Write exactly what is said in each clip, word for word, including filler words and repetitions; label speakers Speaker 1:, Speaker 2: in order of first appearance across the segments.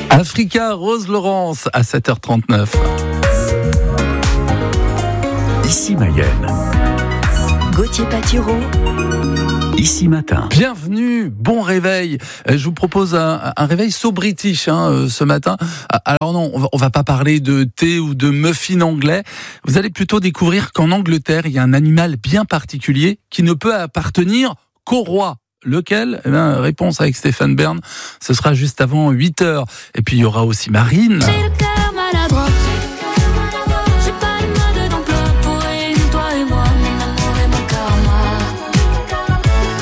Speaker 1: Africa, Rose Laurence à sept heures trente-neuf.
Speaker 2: Ici Mayenne.
Speaker 3: Gauthier Patureau.
Speaker 2: Ici Matin.
Speaker 1: Bienvenue, bon réveil. Je vous propose un, un réveil so british hein, ce matin. Alors non, on va, on va pas parler de thé ou de muffins anglais. Vous allez plutôt découvrir qu'en Angleterre, il y a un animal bien particulier qui ne peut appartenir qu'au roi. Lequel ? Eh bien, réponse avec Stéphane Bern. Ce sera juste avant huit heures. Et puis il y aura aussi Marine.
Speaker 4: J'ai le cœur maladroit. J'ai pas le mode d'emploi pour réunir toi et moi. Mon amour et mon karma.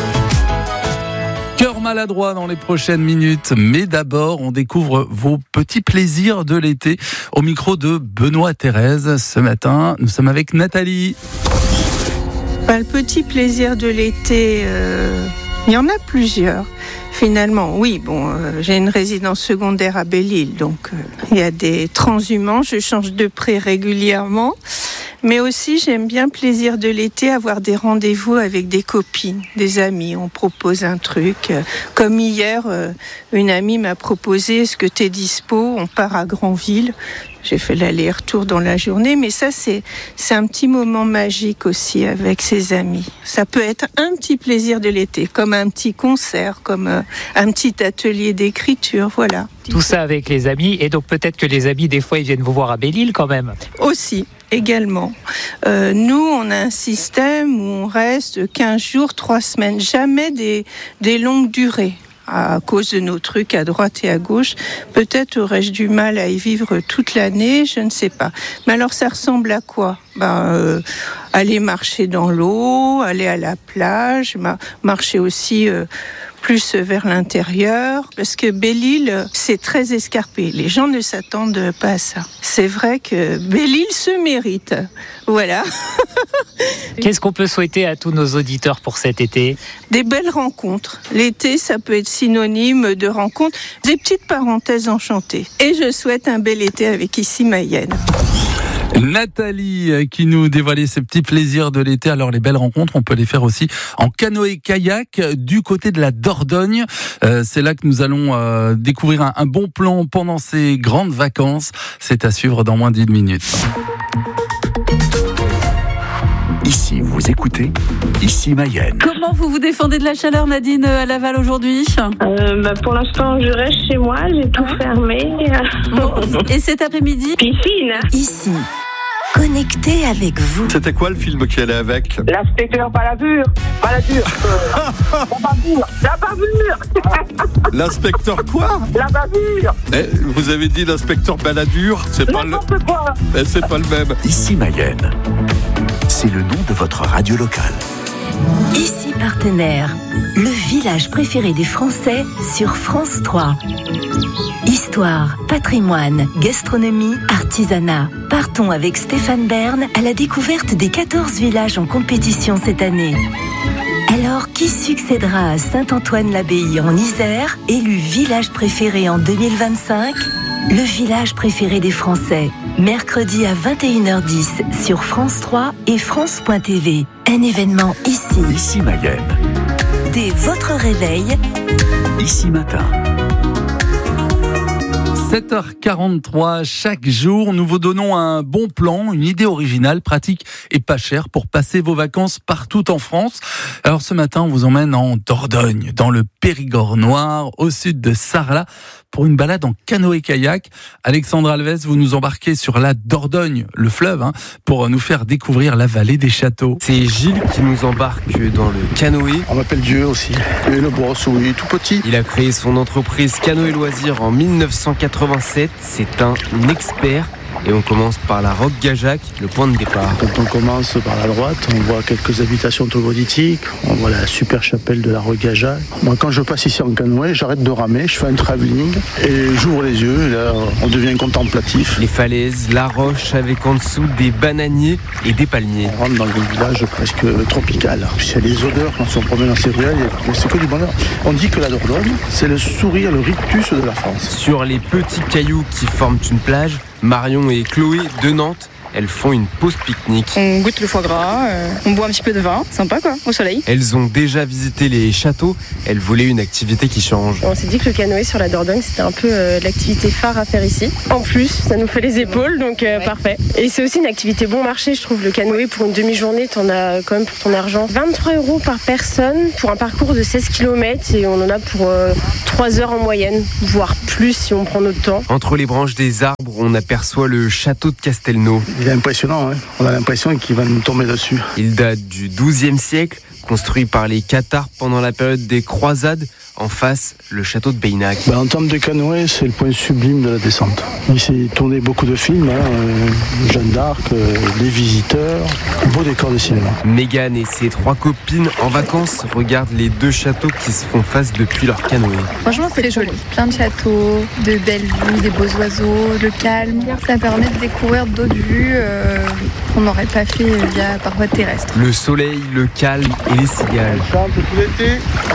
Speaker 1: Cœur maladroit dans les prochaines minutes. Mais d'abord, on découvre vos petits plaisirs de l'été. Au micro de Benoît Thérèse. Ce matin, nous sommes avec Nathalie.
Speaker 5: Ben, le petit plaisir de l'été, euh, il y en a plusieurs. Finalement, oui, bon, euh, j'ai une résidence secondaire à Belle-Île, donc euh, il y a des transhumants, je change de pré régulièrement. Mais aussi, j'aime bien le plaisir de l'été, avoir des rendez-vous avec des copines, des amis. On propose un truc. Comme hier, euh, une amie m'a proposé, est-ce que tu es dispo ? On part à Granville. J'ai fait l'aller-retour dans la journée, mais ça, c'est, c'est un petit moment magique aussi avec ses amis. Ça peut être un petit plaisir de l'été, comme un petit concert, comme euh, un petit atelier d'écriture, voilà.
Speaker 6: Tout ça avec les amis, et donc peut-être que les amis, des fois, ils viennent vous voir à Belle-Île quand même.
Speaker 5: Aussi, également. Euh, nous, on a un système où on reste quinze jours, trois semaines, jamais des, des longues durées. À cause de nos trucs à droite et à gauche, peut-être aurais-je du mal à y vivre toute l'année, je ne sais pas. Mais alors ça ressemble à quoi ? Ben, euh, aller marcher dans l'eau, aller à la plage, ma- marcher aussi euh, plus vers l'intérieur, parce que Belle-Île, c'est très escarpé. Les gens ne s'attendent pas à ça. C'est vrai que Belle-Île se mérite. Voilà.
Speaker 6: Qu'est-ce qu'on peut souhaiter à tous nos auditeurs pour cet été ?
Speaker 5: Des belles rencontres. L'été, ça peut être synonyme de rencontres. Des petites parenthèses enchantées. Et je souhaite un bel été avec Ici Mayenne.
Speaker 1: Nathalie qui nous dévoilait ses petits plaisirs de l'été. Alors les belles rencontres, on peut les faire aussi en canoë-kayak du côté de la Dordogne. Euh, c'est là que nous allons euh, découvrir un, un bon plan pendant ces grandes vacances. C'est à suivre dans moins d'une minute.
Speaker 2: Ici, vous écoutez Ici Mayenne.
Speaker 7: Comment vous vous défendez de la chaleur, Nadine, à Laval aujourd'hui ?
Speaker 8: Euh, bah pour l'instant, je reste chez moi, j'ai tout fermé.
Speaker 7: Bon. Et cet après-midi ?
Speaker 8: Piscine.
Speaker 3: Ici, connecté avec vous.
Speaker 9: C'était quoi le film qui allait avec ?
Speaker 8: L'inspecteur Balladur. Balladur. Euh, la bavure. La bavure.
Speaker 9: L'inspecteur quoi ?
Speaker 8: La bavure.
Speaker 9: eh, Vous avez dit l'inspecteur Balladur, c'est pas le...
Speaker 8: N'importe quoi.
Speaker 9: Eh, c'est pas le même.
Speaker 2: Ici Mayenne. C'est le nom de votre radio locale.
Speaker 3: Ici partenaire, le village préféré des Français sur France trois. Histoire, patrimoine, gastronomie, artisanat. Partons avec Stéphane Bern à la découverte des quatorze villages en compétition cette année. Alors, qui succédera à Saint-Antoine-l'Abbaye en Isère, élu village préféré en deux mille vingt-cinq ? Le village préféré des Français, mercredi à vingt et une heures dix sur France trois et France point T V. Un événement ici.
Speaker 2: Ici Mayenne.
Speaker 3: Dès votre réveil.
Speaker 2: Ici Matin.
Speaker 1: sept heures quarante-trois, chaque jour, nous vous donnons un bon plan, une idée originale, pratique et pas chère pour passer vos vacances partout en France. Alors ce matin, on vous emmène en Dordogne, dans le Périgord noir, au sud de Sarlat, pour une balade en canoë-kayak. Alexandre Alves, vous nous embarquez sur la Dordogne, le fleuve, hein, pour nous faire découvrir la vallée des châteaux.
Speaker 10: C'est Gilles qui nous embarque dans le canoë.
Speaker 11: On m'appelle Dieu aussi. Et le brosse, oui, tout petit.
Speaker 10: Il a créé son entreprise Canoë Loisirs en dix-neuf cent quatre-vingt-sept. C'est un expert. Et on commence par la Roque Gajac, le point de départ.
Speaker 11: Quand on commence par la droite, on voit quelques habitations troglodytiques, on voit la super chapelle de la Roque Gajac. Moi, quand je passe ici en canoë, j'arrête de ramer, je fais un travelling et j'ouvre les yeux, et là, on devient contemplatif.
Speaker 10: Les falaises, la roche avec en dessous des bananiers et des palmiers.
Speaker 11: On rentre dans un village presque tropical. Puis il y a les odeurs quand on se promène dans ces ruelles, c'est que du bonheur. On dit que la Dordogne, c'est le sourire, le rictus de la France.
Speaker 10: Sur les petits cailloux qui forment une plage, Marion et Chloé de Nantes, elles font une pause pique-nique.
Speaker 12: On goûte le foie gras, euh, on boit un petit peu de vin, sympa quoi, au soleil.
Speaker 10: Elles ont déjà visité les châteaux, elles voulaient une activité qui change.
Speaker 13: On s'est dit que le canoë sur la Dordogne, c'était un peu euh, l'activité phare à faire ici. En plus, ça nous fait les épaules, donc euh, ouais. Parfait. Et c'est aussi une activité bon marché, je trouve. Le canoë, pour une demi-journée, t'en as quand même pour ton argent. vingt-trois euros par personne pour un parcours de seize kilomètres et on en a pour euh, trois heures en moyenne, voire plus si on prend notre temps.
Speaker 10: Entre les branches des arbres, on aperçoit le château de Castelnau.
Speaker 11: Il est impressionnant, hein. On a l'impression qu'il va nous tomber dessus.
Speaker 10: Il date du douzième siècle, construit par les Cathares pendant la période des croisades. En face, le château de Beynac.
Speaker 11: Ben, en termes de canoë, c'est le point sublime de la descente. Il s'est tourné beaucoup de films, hein, euh, Jeanne d'Arc, euh, Les Visiteurs, beau décor de cinéma.
Speaker 10: Mégane et ses trois copines en vacances regardent les deux châteaux qui se font face depuis leur canoë.
Speaker 14: Franchement, c'est joli. Plein de châteaux, de belles vues, des beaux oiseaux, le calme. Ça permet de découvrir d'autres vues euh, qu'on n'aurait pas fait via par voie terrestre.
Speaker 10: Le soleil, le calme et les cigales.
Speaker 11: On chante tout l'été.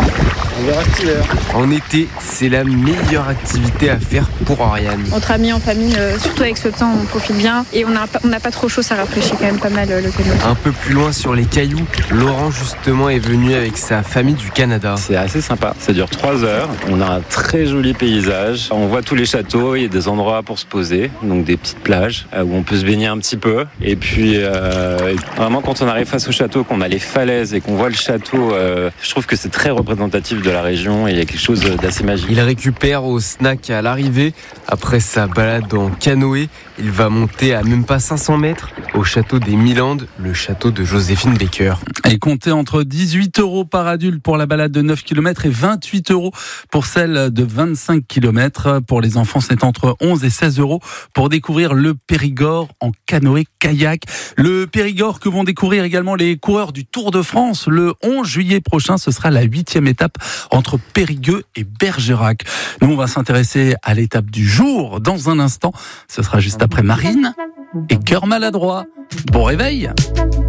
Speaker 11: On verra cet hiver.
Speaker 10: En été, c'est la meilleure activité à faire pour Oriane.
Speaker 12: Entre amis, en famille, euh, surtout avec ce temps, on profite bien. Et on n'a pas, on n'a pas trop chaud, ça rafraîchit quand même pas mal euh, le canoë.
Speaker 10: Un peu plus loin sur les cailloux, Laurent justement est venu avec sa famille du Canada.
Speaker 15: C'est assez sympa, ça dure trois heures. On a un très joli paysage. On voit tous les châteaux, il y a des endroits pour se poser, donc des petites plages euh, où on peut se baigner un petit peu. Et puis euh, vraiment quand on arrive face au château, qu'on a les falaises et qu'on voit le château, euh, je trouve que c'est très représentatif de la région et il y a quelque chose d'assez magique.
Speaker 10: Il récupère au snack à l'arrivée. Après sa balade en canoë, il va monter à même pas cinq cents mètres au château des Milandes, le château de Joséphine Baker.
Speaker 1: Et comptez entre dix-huit euros par adulte pour la balade de neuf kilomètres et vingt-huit euros pour celle de vingt-cinq kilomètres. Pour les enfants, c'est entre onze et seize euros pour découvrir le Périgord en canoë-kayak. Le Périgord que vont découvrir également les coureurs du Tour de France. Le onze juillet prochain, ce sera la huitième étape entre Périgueux et Bergerac. Nous, on va s'intéresser à l'étape du jour dans un instant. Ce sera juste après Marine et Cœur maladroit. Bon réveil!